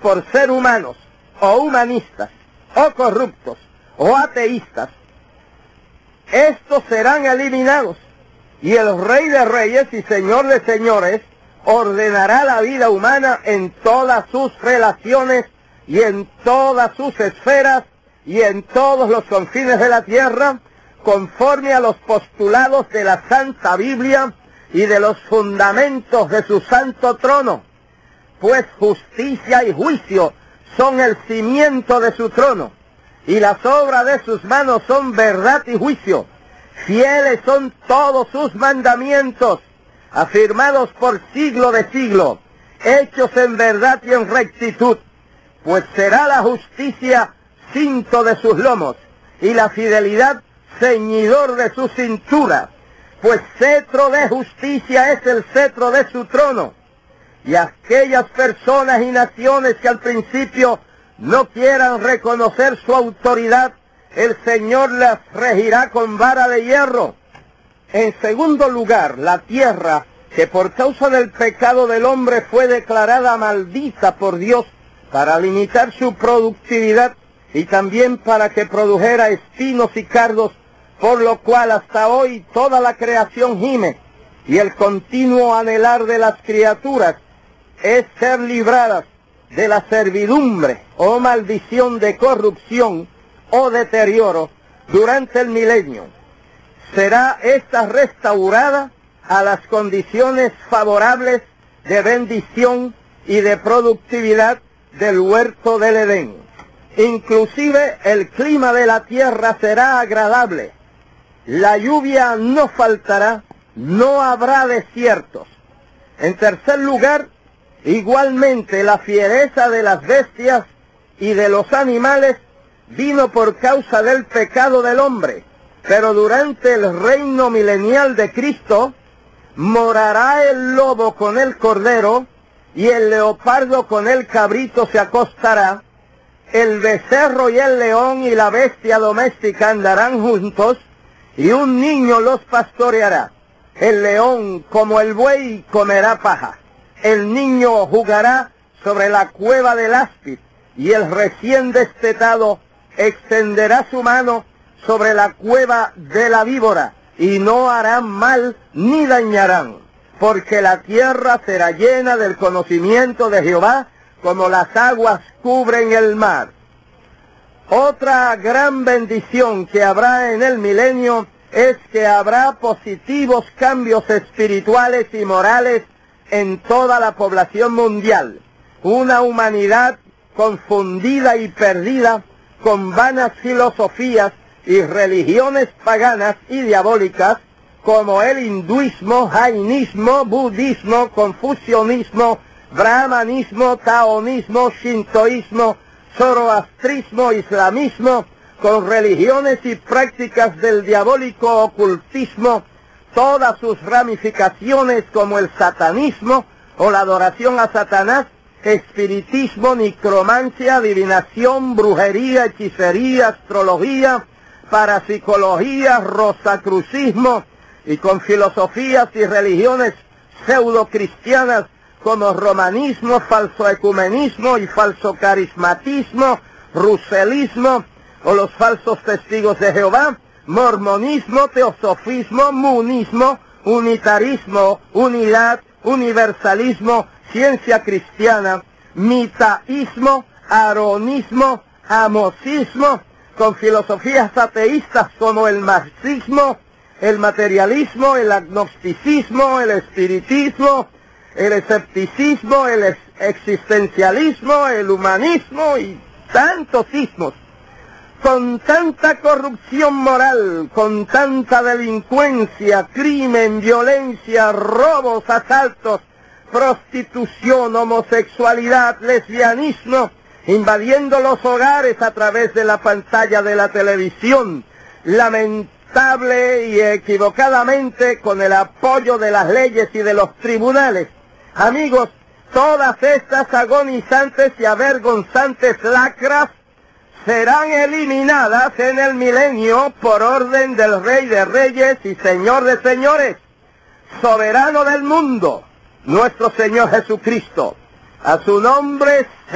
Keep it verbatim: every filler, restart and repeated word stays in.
por ser humanos, o humanistas, o corruptos, o ateístas, estos serán eliminados, y el Rey de Reyes y Señor de Señores ordenará la vida humana en todas sus relaciones y en todas sus esferas y en todos los confines de la tierra, conforme a los postulados de la Santa Biblia y de los fundamentos de su santo trono, pues justicia y juicio son el cimiento de su trono, y las obras de sus manos son verdad y juicio. Fieles son todos sus mandamientos, afirmados por siglo de siglo, hechos en verdad y en rectitud, pues será la justicia cinto de sus lomos, y la fidelidad ceñidor de su cintura, pues cetro de justicia es el cetro de su trono. Y aquellas personas y naciones que al principio no quieran reconocer su autoridad, el Señor las regirá con vara de hierro. En segundo lugar, la tierra, que por causa del pecado del hombre fue declarada maldita por Dios para limitar su productividad y también para que produjera espinos y cardos, por lo cual hasta hoy toda la creación gime, y el continuo anhelar de las criaturas es ser libradas de la servidumbre o maldición de corrupción o deterioro durante el milenio. Será esta restaurada a las condiciones favorables de bendición y de productividad del huerto del Edén. Inclusive el clima de la tierra será agradable, la lluvia no faltará, no habrá desiertos. En tercer lugar, igualmente la fiereza de las bestias y de los animales vino por causa del pecado del hombre, pero durante el reino milenial de Cristo morará el lobo con el cordero y el leopardo con el cabrito se acostará, el becerro y el león y la bestia doméstica andarán juntos, y un niño los pastoreará. El león, como el buey, comerá paja. El niño jugará sobre la cueva del áspid, y el recién destetado extenderá su mano sobre la cueva de la víbora, y no harán mal ni dañarán, porque la tierra será llena del conocimiento de Jehová, como las aguas cubren el mar. Otra gran bendición que habrá en el milenio es que habrá positivos cambios espirituales y morales en toda la población mundial. Una humanidad confundida y perdida con vanas filosofías y religiones paganas y diabólicas como el hinduismo, jainismo, budismo, confucianismo, brahmanismo, taoísmo, shintoísmo, zoroastrismo, islamismo, con religiones y prácticas del diabólico ocultismo, todas sus ramificaciones como el satanismo o la adoración a Satanás, espiritismo, necromancia, adivinación, brujería, hechicería, astrología, parapsicología, rosacrucismo, y con filosofías y religiones pseudocristianas como romanismo, falso ecumenismo y falso carismatismo, ruselismo, o los falsos testigos de Jehová, mormonismo, teosofismo, munismo, unitarismo, unidad, universalismo, ciencia cristiana, mitaísmo, aronismo, amosismo, con filosofías ateístas como el marxismo, el materialismo, el agnosticismo, el espiritismo, el escepticismo, el existencialismo, el humanismo y tantos ismos. Con tanta corrupción moral, con tanta delincuencia, crimen, violencia, robos, asaltos, prostitución, homosexualidad, lesbianismo, invadiendo los hogares a través de la pantalla de la televisión, lamentable y equivocadamente con el apoyo de las leyes y de los tribunales. Amigos, todas estas agonizantes y avergonzantes lacras serán eliminadas en el milenio por orden del Rey de Reyes y Señor de Señores, soberano del mundo, nuestro Señor Jesucristo. A su nombre